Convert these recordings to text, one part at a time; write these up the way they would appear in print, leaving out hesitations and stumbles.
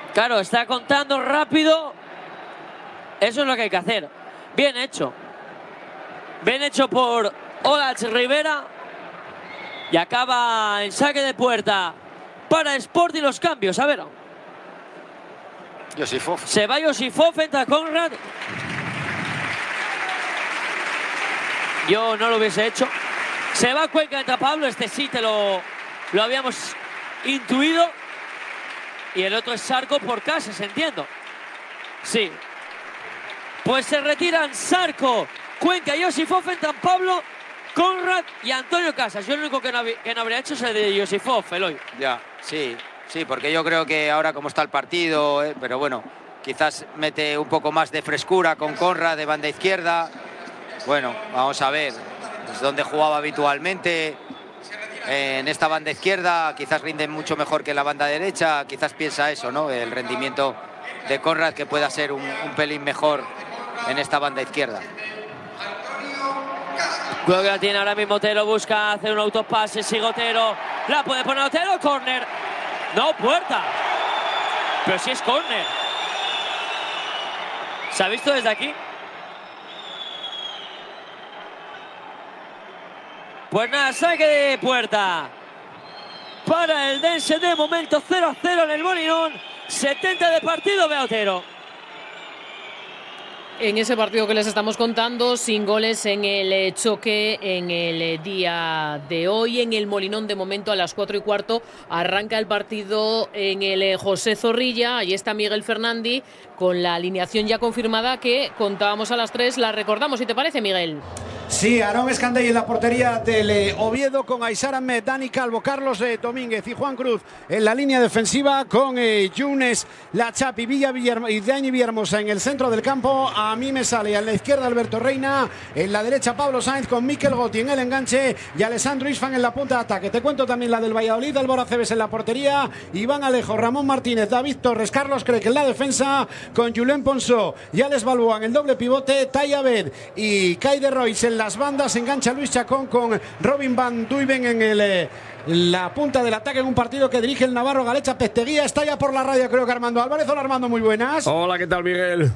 Claro, está contando rápido. Eso es lo que hay que hacer. Bien hecho. Bien hecho por Olach Rivera. Y acaba en saque de puerta para Sporting los cambios. A ver. Josifov. Se va Josifov, entra Conrad. Yo no lo hubiese hecho. Se va Cuenca, entra Pablo. Este sí te lo habíamos intuido. Y el otro es Sarko por Casas, entiendo. Sí. Pues se retiran Sarko, Cuenca y Josifov, entran Pablo, Conrad y Antonio Casas. Yo lo único que no habría hecho es el de Josifov, Eloy. Ya, sí, porque yo creo que ahora como está el partido, pero bueno, quizás mete un poco más de frescura con Conrad de banda izquierda. Bueno, vamos a ver, es donde jugaba habitualmente. En esta banda izquierda quizás rinde mucho mejor que en la banda derecha, quizás piensa eso, ¿no? El rendimiento de Conrad que pueda ser un pelín mejor en esta banda izquierda. Creo que la tiene ahora mismo Otero, busca hacer un autopase, sigue Otero, la puede poner Otero, córner. No, puerta. Pero si es córner. ¿Se ha visto desde aquí? Pues nada, saque de puerta para el Dense, de momento 0-0 en el Molinón. 70 de partido, ve Otero. En ese partido que les estamos contando, sin goles en el choque en el día de hoy. En el Molinón, de momento, a las 4:15 arranca el partido en el José Zorrilla. Ahí está Miguel Fernandi con la alineación ya confirmada que contábamos a las 3. La recordamos, si te parece, Miguel. Sí, Aarón Escandell en la portería del Oviedo, con Aysar Ahmed, Dani Calvo, Carlos Domínguez y Juan Cruz en la línea defensiva, con Yunes, Lachapi, y Dani Villahermosa en el centro del campo. A mí me sale a la izquierda Alberto Reina, en la derecha Pablo Sainz, con Mikel Gotti en el enganche y Alessandro Isfan en la punta de ataque. Te cuento también la del Valladolid, Álvaro Aceves en la portería, Iván Alejo, Ramón Martínez, David Torres, Carlos Crec en la defensa, con Julen Ponsó y Alex Balboa en el doble pivote, Tai Abed y Kai de Royce en las bandas. Engancha Luis Chacón con Robin Van Duyven en la punta del ataque, en un partido que dirige el navarro Galecha Pesteguía. Está ya por la radio, creo que Armando Álvarez. Hola Armando, muy buenas. Hola, ¿qué tal, Miguel?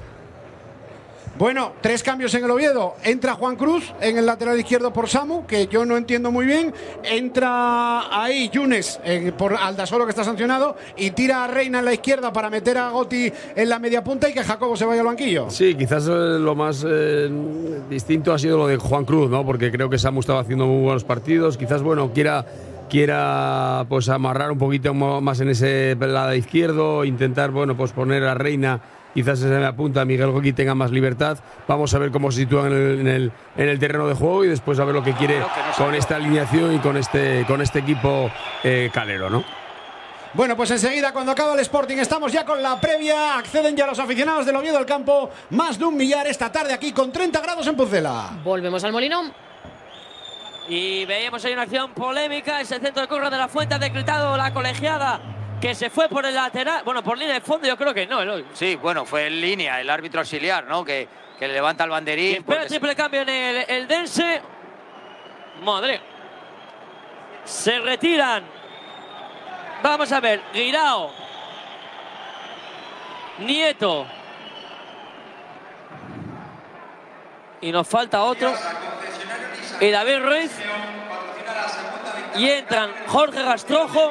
Bueno, 3 cambios en el Oviedo. Entra Juan Cruz en el lateral izquierdo por Samu, que yo no entiendo muy bien. Entra ahí Yunes por Aldasoro, que está sancionado, y tira a Reina en la izquierda para meter a Gotti en la media punta y que Jacobo se vaya al banquillo. Sí, quizás lo más distinto ha sido lo de Juan Cruz, ¿no? Porque creo que Samu estaba haciendo muy buenos partidos. Quizás, bueno, quiera pues amarrar un poquito más en ese lado izquierdo, intentar, bueno, pues poner a Reina. Quizás se me apunta, Miguel Gotti tenga más libertad. Vamos a ver cómo se sitúa en el terreno de juego y después a ver lo que quiere con esta alineación y con este equipo calero, ¿no? Bueno, pues enseguida, cuando acaba el Sporting, estamos ya con la previa. Acceden ya los aficionados del Oviedo al campo. Más de 1 millar esta tarde aquí con 30 grados en Pucela. Volvemos al Molinón. Y veíamos ahí una acción polémica. Ese centro de Conrad de la Fuente ha decretado la colegiada que se fue por el lateral. Bueno, por línea de fondo yo creo que no, Eloy. Sí, bueno, fue en línea el árbitro auxiliar, ¿no? Que le levanta el banderín. Espera triple cambio en el Dense. Madre. Se retiran. Vamos a ver. Guirao. Nieto. Y nos falta otro. Y David Ruiz. Y entran Jorge Gastrojo.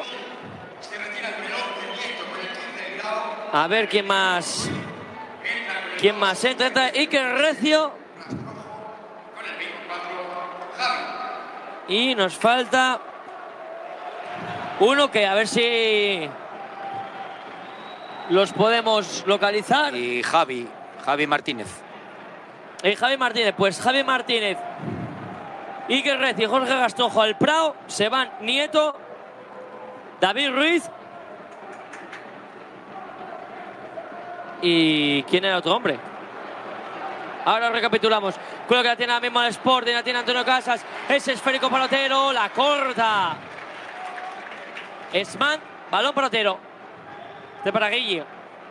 A ver quién más entra. Entra Iker Recio. Y nos falta uno que a ver si los podemos localizar. Y Javi Martínez. Y Javi Martínez, pues Javi Martínez, Iker Recio y Jorge Gastrojo al Prado. Se van Nieto, David Ruiz. ¿Y quién era otro hombre? Ahora recapitulamos. Creo que la tiene ahora mismo el Sporting, la tiene Antonio Casas. Ese esférico para Otero, la corta Esman, balón para Otero. Este para Guille.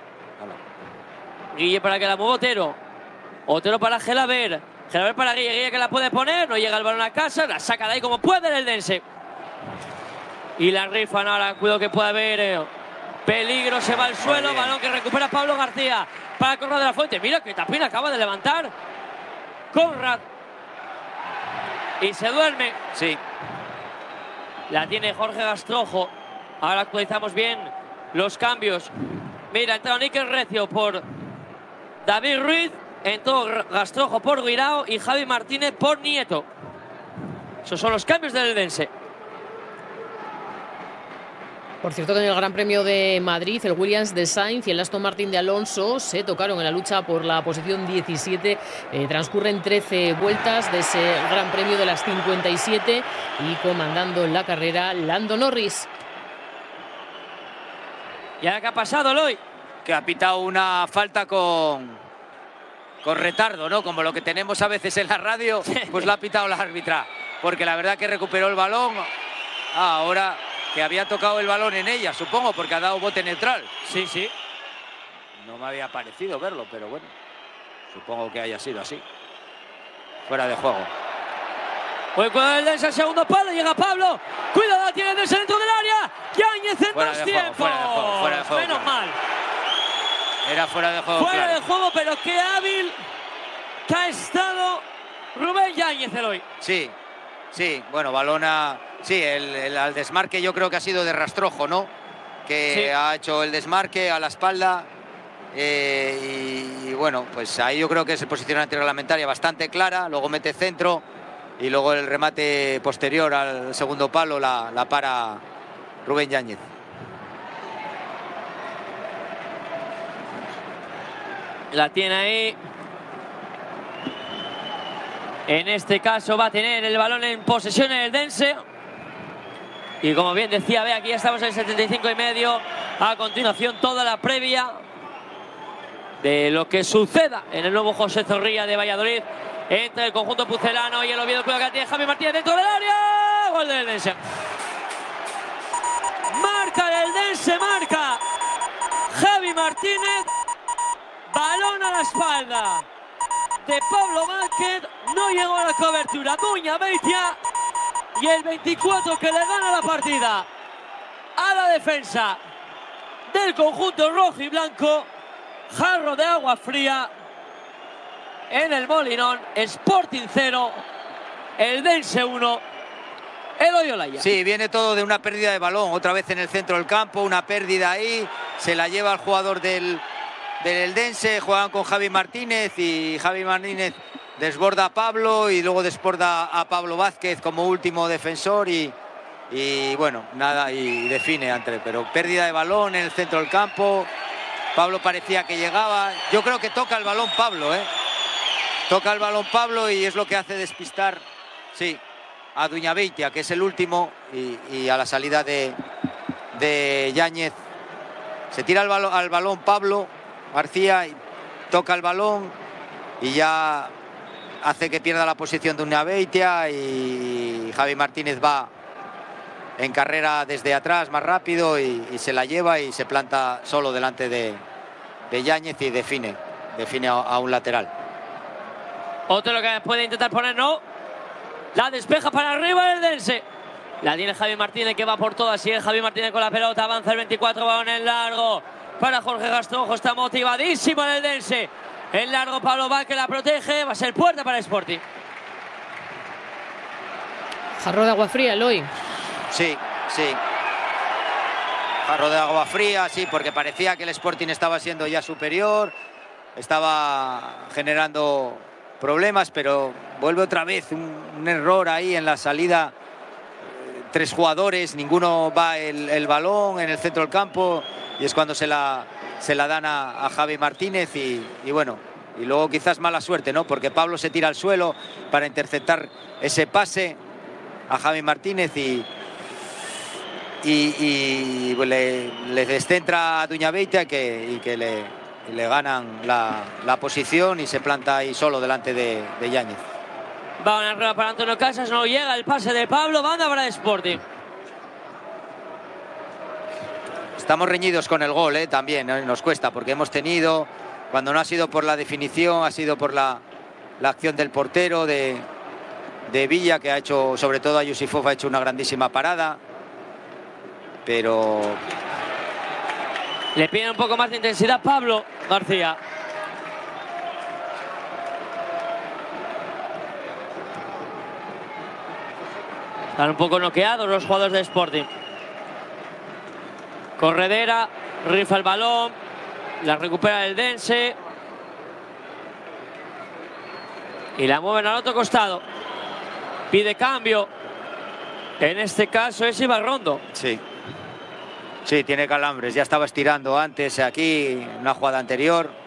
Guille para que la mueva Otero. Otero para Gelaber. Gelaber para Guille. Guille que la puede poner. No llega el balón a Casas. La saca de ahí como puede el Dense. Y la rifan ahora. Cuidado que puede haber Peligro, se va al suelo, balón que recupera Pablo García para Conrad de la Fuente. Mira que Tapín acaba de levantar Conrad y se duerme. Sí. La tiene Jorge Gastrojo. Ahora actualizamos bien los cambios. Mira, entró Níquel Recio por David Ruiz, entró Gastrojo por Guirao y Javi Martínez por Nieto. Esos son los cambios del Eldense. Por cierto, que en el Gran Premio de Madrid, el Williams de Sainz y el Aston Martin de Alonso se tocaron en la lucha por la posición 17. Transcurren 13 vueltas de ese Gran Premio de las 57 y comandando la carrera Lando Norris. ¿Y ahora qué ha pasado, Eloy? Que ha pitado una falta con retardo, ¿no? Como lo que tenemos a veces en la radio, pues la ha pitado la árbitra. Porque la verdad que recuperó el balón. Ahora que había tocado el balón en ella, supongo, porque ha dado bote neutral. Sí, sí. No me había parecido verlo, pero bueno, supongo que haya sido así. Fuera de juego. Pues con el Eldense al segundo palo, llega Pablo. Cuidado, la tiene el Eldense dentro del área. Yáñez en Fuera dos de juego, tiempos. fuera de juego, Menos claro. mal. Era fuera de juego, Fuera claro. de juego, pero qué hábil que ha estado Rubén Yáñez, Eloy. Sí, sí, bueno, balona. Sí, al desmarque yo creo que ha sido de Rastrojo, ¿no? Que Sí. ha hecho el desmarque a la espalda. Y bueno, pues ahí yo creo que es posición antirreglamentaria bastante clara. Luego mete centro y luego el remate posterior al segundo palo la para Rubén Yáñez. La tiene ahí. En este caso va a tener el balón en posesión el Eldense. Y como bien decía, ve, aquí ya estamos en el 75,5. A continuación toda la previa de lo que suceda en el nuevo José Zorrilla de Valladolid entre el conjunto pucelano y el Oviedo. Cuidado que tiene Javi Martínez dentro del área. Gol del Eldense. Marca el Eldense, marca Javi Martínez. Balón a la espalda de Pablo Márquez. No llegó a la cobertura Duña Beitia. Y el 24 que le gana la partida a la defensa del conjunto rojo y blanco. Jarro de agua fría en el Molinón. Sporting 0, Eldense 1, Eloy Olaya. Sí, viene todo de una pérdida de balón. Otra vez en el centro del campo, una pérdida ahí. Se la lleva el jugador del Eldense. Juegan con Javi Martínez y Javi Martínez desborda a Pablo y luego desborda a Pablo Vázquez como último defensor y bueno, nada, y define pero pérdida de balón en el centro del campo. Pablo parecía que llegaba. Yo creo que toca el balón Pablo, ¿eh? Toca el balón Pablo y es lo que hace despistar, sí, a Duñabeitia, que es el último, y a la salida de Yáñez. Se tira al balón Pablo García y toca el balón y ya hace que pierda la posición de Duñabeitia y Javi Martínez va en carrera desde atrás más rápido y se la lleva y se planta solo delante de Yáñez y define a un lateral. Otro lo que puede intentar poner, no. La despeja para arriba el Eldense. La tiene Javi Martínez que va por todas. Sigue Javi Martínez con la pelota. Avanza el 24, balón en largo para Jorge Gastrojo. Está motivadísimo el Eldense. En largo Pablo Vázquez la protege. Va a ser puerta para el Sporting. Jarro de agua fría, Eloy. Sí, sí. Jarro de agua fría, sí, porque parecía que el Sporting estaba siendo ya superior. Estaba generando problemas, pero vuelve otra vez un error ahí en la salida. Tres jugadores, ninguno va el balón en el centro del campo y es cuando se la dan a Javi Martínez y bueno, y luego quizás mala suerte, ¿no? Porque Pablo se tira al suelo para interceptar ese pase a Javi Martínez y le descentra a Duñabeitia y que le ganan la posición y se planta ahí solo delante de Yáñez. Va una rueda para Antonio Casas, no llega el pase de Pablo, banda para el Sporting. Estamos reñidos con el gol, también, nos cuesta, porque hemos tenido, cuando no ha sido por la definición, ha sido por la acción del portero de Villa, que ha hecho, sobre todo a Yusifov, ha hecho una grandísima parada, pero Le piden un poco más de intensidad Pablo García. Están un poco noqueados los jugadores de Sporting. Corredera, rifa el balón, la recupera el Dense. Y la mueven al otro costado. Pide cambio. En este caso es Ibarrondo. Sí. Sí, tiene calambres. Ya estaba estirando antes aquí, una jugada anterior.